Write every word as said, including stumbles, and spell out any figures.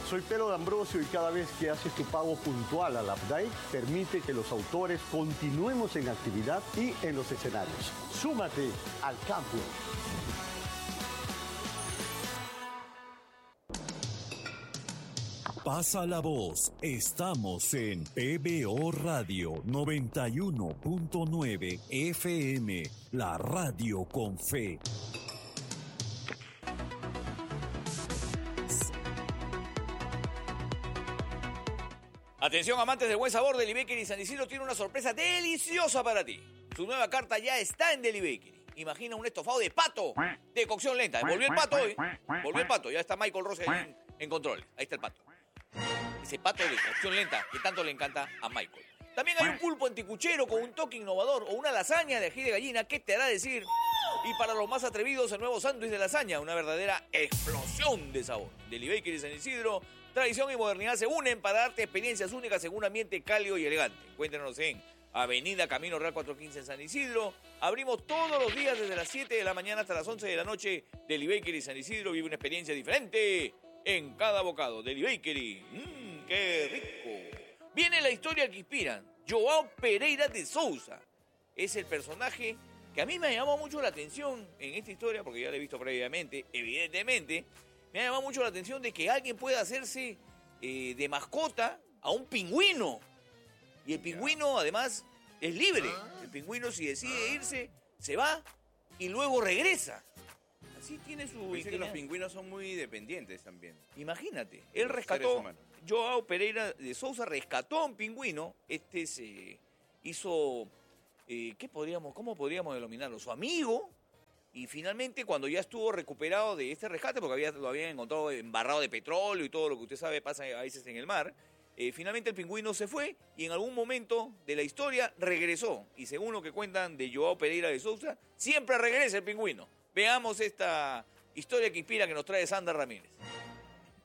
Soy Pedro D'Ambrosio y cada vez que haces tu pago puntual al Updike, permite que los autores continuemos en actividad y en los escenarios. Súmate al cambio. Pasa la voz. Estamos en P B O Radio noventa y uno punto nueve F M, la radio con fe. Atención, amantes del buen sabor, Deli Bakery San Isidro tiene una sorpresa deliciosa para ti. Su nueva carta ya está en Deli Bakery. Imagina un estofado de pato de cocción lenta. Volvió el pato hoy. Volvió el pato. Ya está Michael Rose en, en control. Ahí está el pato. Ese pato de cocción lenta que tanto le encanta a Michael. También hay un pulpo anticuchero con un toque innovador o una lasaña de ají de gallina. ¿Qué te hará decir? Y para los más atrevidos, el nuevo sándwich de lasaña. Una verdadera explosión de sabor. Deli Bakery San Isidro. Tradición y modernidad se unen para darte experiencias únicas en un ambiente cálido y elegante. Encuéntranos en Avenida Camino Real cuatrocientos quince en San Isidro. Abrimos todos los días desde las siete de la mañana hasta las once de la noche. Deli Bakery San Isidro vive una experiencia diferente en cada bocado. Deli Bakery, mmm, qué rico. Viene la historia que inspiran. Joao Pereira de Sousa es el personaje que a mí me ha llamado mucho la atención en esta historia, porque ya la he visto previamente, evidentemente. Me ha llamado mucho la atención de que alguien pueda hacerse eh, de mascota a un pingüino. Y el pingüino, además, es libre. El pingüino, si decide irse, se va y luego regresa. Así tiene su... Dice que los pingüinos son muy dependientes también. Imagínate, él rescató... Joao Pereira de Sousa rescató a un pingüino. Este se hizo... Eh, ¿qué podríamos, cómo podríamos denominarlo? Su amigo... Y finalmente, cuando ya estuvo recuperado de este rescate, porque había, lo habían encontrado embarrado de petróleo y todo lo que usted sabe pasa a veces en el mar, eh, finalmente el pingüino se fue y en algún momento de la historia regresó. Y según lo que cuentan de Joao Pereira de Sousa, siempre regresa el pingüino. Veamos esta historia que inspira que nos trae Sandra Ramírez.